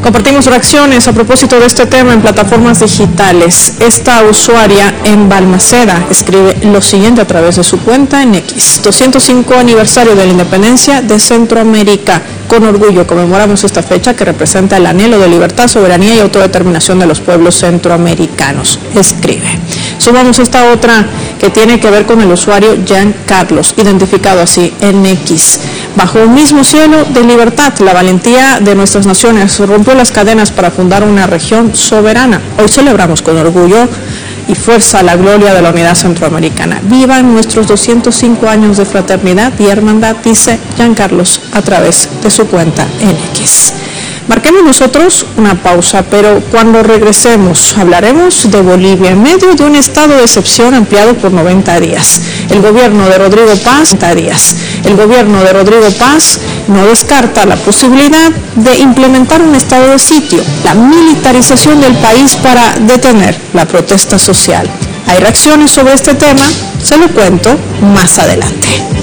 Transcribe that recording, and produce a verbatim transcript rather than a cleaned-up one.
Compartimos reacciones a propósito de este tema en plataformas digitales. Esta usuaria en Balmaceda escribe lo siguiente a través de su cuenta en X. doscientos cinco aniversario de la independencia de Centroamérica. Con orgullo conmemoramos esta fecha que representa el anhelo de libertad, soberanía y autodeterminación de los pueblos centroamericanos. Escribe. Sumamos esta otra que tiene que ver con el usuario Jean Carlos, identificado así en X. Bajo un mismo cielo de libertad, la valentía de nuestras naciones rompió las cadenas para fundar una región soberana. Hoy celebramos con orgullo y fuerza la gloria de la unidad centroamericana. Vivan nuestros doscientos cinco años de fraternidad y hermandad, dice Jean Carlos a través de su cuenta en X. Marquemos nosotros una pausa, pero cuando regresemos hablaremos de Bolivia en medio de un estado de excepción ampliado por noventa días. El gobierno de Rodrigo Paz, noventa días. El gobierno de Rodrigo Paz no descarta la posibilidad de implementar un estado de sitio, la militarización del país para detener la protesta social. Hay reacciones sobre este tema, se lo cuento más adelante.